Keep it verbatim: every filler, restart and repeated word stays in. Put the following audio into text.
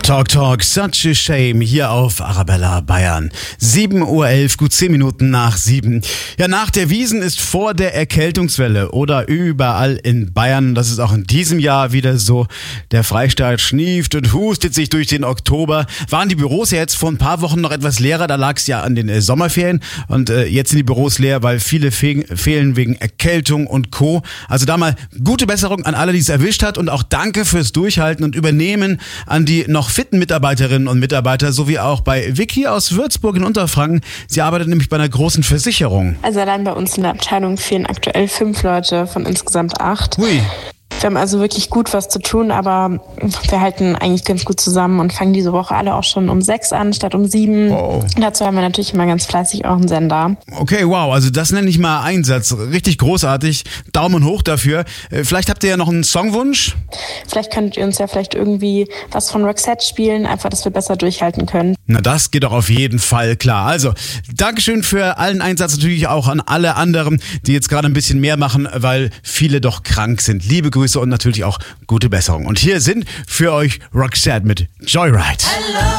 Talk Talk, such a shame, hier auf Arabella Bayern. sieben Uhr elf, gut zehn Minuten nach sieben. Ja, nach der Wiesn ist vor der Erkältungswelle oder überall in Bayern. Das ist auch in diesem Jahr wieder so. Der Freistaat schnieft und hustet sich durch den Oktober. Waren die Büros ja jetzt vor ein paar Wochen noch etwas leerer, da lag es ja an den äh, Sommerferien. Und äh, jetzt sind die Büros leer, weil viele fe- fehlen wegen Erkältung und Co. Also da mal gute Besserung an alle, die es erwischt hat. Und auch danke fürs Durchhalten und Übernehmen an die noch fitten Mitarbeiterinnen und Mitarbeiter, sowie auch bei Vicky aus Würzburg in Unterfranken. Sie arbeitet nämlich bei einer großen Versicherung. Also allein bei uns in der Abteilung fehlen aktuell fünf Leute von insgesamt acht. Hui. Wir haben also wirklich gut was zu tun, aber wir halten eigentlich ganz gut zusammen und fangen diese Woche alle auch schon um sechs an, statt um sieben. Wow. Dazu haben wir natürlich immer ganz fleißig auch einen Sender. Okay, wow, also das nenne ich mal Einsatz. Richtig großartig. Daumen hoch dafür. Vielleicht habt ihr ja noch einen Songwunsch? Vielleicht könnt ihr uns ja vielleicht irgendwie was von Roxette spielen, einfach, dass wir besser durchhalten können. Na, das geht doch auf jeden Fall klar. Also, Dankeschön für allen Einsatz, natürlich auch an alle anderen, die jetzt gerade ein bisschen mehr machen, weil viele doch krank sind. Liebe Grüße und natürlich auch gute Besserung. Und hier sind für euch Roxette mit Joyride. Hello.